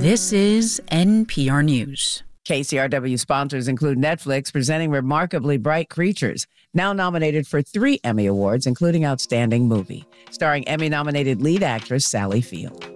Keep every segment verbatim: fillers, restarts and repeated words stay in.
This is N P R News. K C R W sponsors include Netflix presenting Remarkably Bright Creatures, now nominated for three Emmy Awards, including Outstanding Movie, starring Emmy-nominated lead actress Sally Field.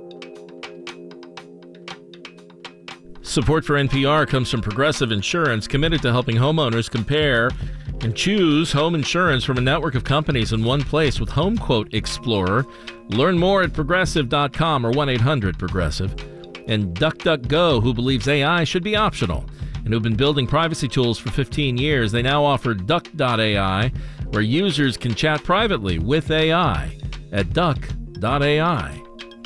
Support for N P R comes from Progressive Insurance, committed to helping homeowners compare and choose home insurance from a network of companies in one place with Home Quote Explorer. Learn more at progressive dot com or one eight hundred progressive. And DuckDuckGo, who believes A I should be optional and who've been building privacy tools for fifteen years, they now offer Duck dot A I, where users can chat privately with A I at Duck dot A I.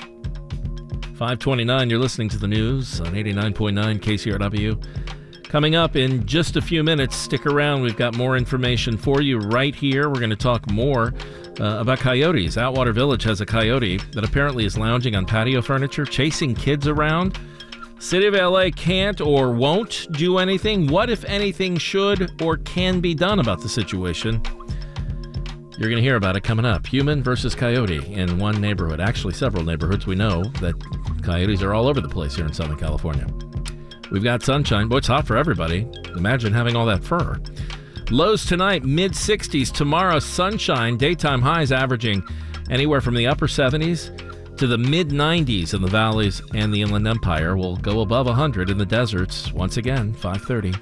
five twenty-nine, you're listening to the news on eighty-nine point nine K C R W. Coming up in just a few minutes, stick around. We've got more information for you right here. We're going to talk more uh, about coyotes. Atwater Village has a coyote that apparently is lounging on patio furniture, chasing kids around. City of L A can't or won't do anything. What, if anything, should or can be done about the situation? You're going to hear about it coming up. Human versus coyote in one neighborhood. Actually, several neighborhoods. We know that coyotes are all over the place here in Southern California. We've got sunshine. Boy, it's hot for everybody. Imagine having all that fur. Lows tonight, mid sixties. Tomorrow, sunshine. Daytime highs averaging anywhere from the upper seventies to the mid nineties in the valleys and the Inland Empire. Will go above one hundred in the deserts. Once again, five thirty.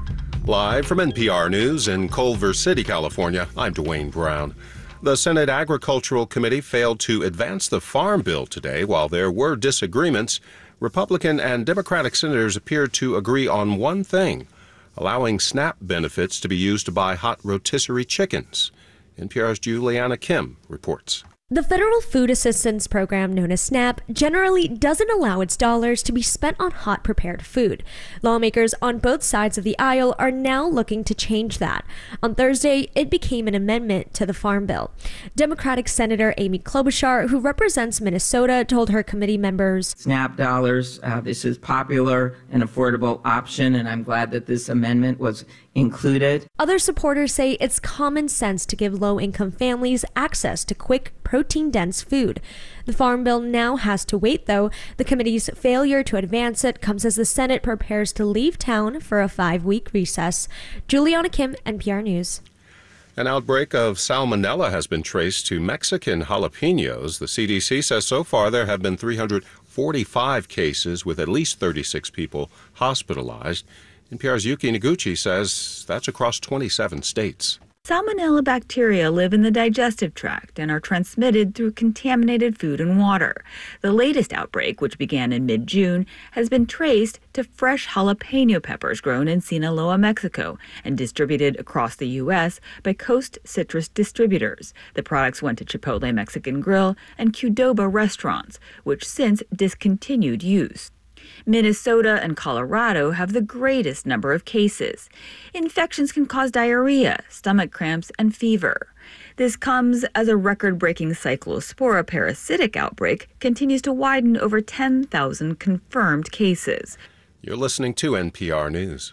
Live from N P R News in Culver City, California, I'm Dwayne Brown. The Senate Agricultural Committee failed to advance the Farm Bill today. While there were disagreements, Republican and Democratic senators appeared to agree on one thing: allowing SNAP benefits to be used to buy hot rotisserie chickens. N P R's Juliana Kim reports. The Federal Food Assistance Program, known as SNAP, generally doesn't allow its dollars to be spent on hot prepared food. Lawmakers on both sides of the aisle are now looking to change that. On Thursday, it became an amendment to the Farm Bill. Democratic Senator Amy Klobuchar, who represents Minnesota, told her committee members, SNAP dollars, uh, this is popular and affordable option, and I'm glad that this amendment was included. Other supporters say it's common sense to give low-income families access to quick, protein-dense food. The Farm Bill now has to wait, though. The committee's failure to advance it comes as the Senate prepares to leave town for a five-week recess. Juliana Kim, N P R News. An outbreak of salmonella has been traced to Mexican jalapenos. The C D C says so far there have been three hundred forty-five cases with at least thirty-six people hospitalized. N P R's Yuki Noguchi says that's across twenty-seven states. Salmonella bacteria live in the digestive tract and are transmitted through contaminated food and water. The latest outbreak, which began in mid-June, has been traced to fresh jalapeno peppers grown in Sinaloa, Mexico, and distributed across the U S by Coast Citrus distributors. The products went to Chipotle Mexican Grill and Qdoba restaurants, which since discontinued use. Minnesota and Colorado have the greatest number of cases. Infections can cause diarrhea, stomach cramps, and fever. This comes as a record-breaking cyclospora parasitic outbreak continues to widen over ten thousand confirmed cases. You're listening to N P R News.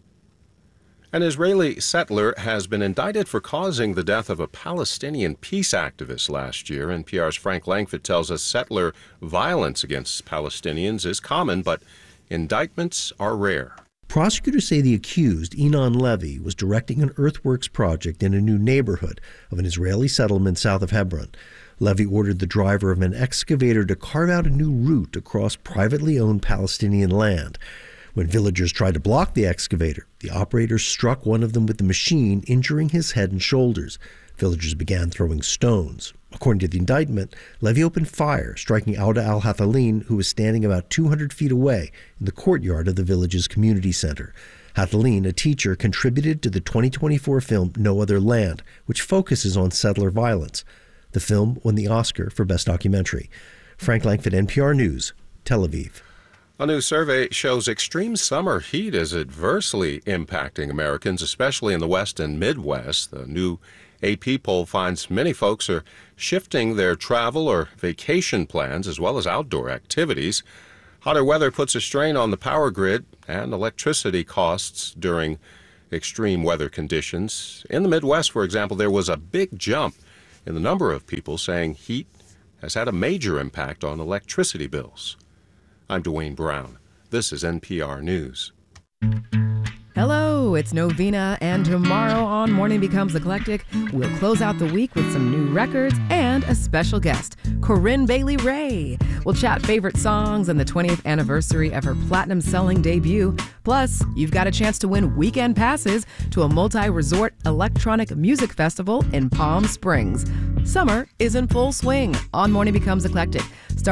An Israeli settler has been indicted for causing the death of a Palestinian peace activist last year. N P R's Frank Langford tells us settler violence against Palestinians is common, but indictments are rare. Prosecutors say the accused, Enon Levy, was directing an earthworks project in a new neighborhood of an Israeli settlement south of Hebron. Levy ordered the driver of an excavator to carve out a new route across privately owned Palestinian land. When villagers tried to block the excavator, the operator struck one of them with the machine, injuring his head and shoulders. Villagers began throwing stones. According to the indictment, Levy opened fire, striking Auda al-Hathalin, who was standing about two hundred feet away in the courtyard of the village's community center. Hathalin, a teacher, contributed to the twenty twenty-four film No Other Land, which focuses on settler violence. The film won the Oscar for Best Documentary. Frank Langford, N P R News, Tel Aviv. A new survey shows extreme summer heat is adversely impacting Americans, especially in the West and Midwest. The new A P poll finds many folks are shifting their travel or vacation plans as well as outdoor activities. Hotter weather puts a strain on the power grid and electricity costs during extreme weather conditions. In the Midwest, for example, there was a big jump in the number of people saying heat has had a major impact on electricity bills. I'm Dwayne Brown. This is N P R News. Hello, it's Novena, and tomorrow on Morning Becomes Eclectic, we'll close out the week with some new records and a special guest, Corinne Bailey Rae. We'll chat favorite songs and the twentieth anniversary of her platinum-selling debut. Plus, you've got a chance to win weekend passes to a multi-resort electronic music festival in Palm Springs. Summer is in full swing on Morning Becomes Eclectic.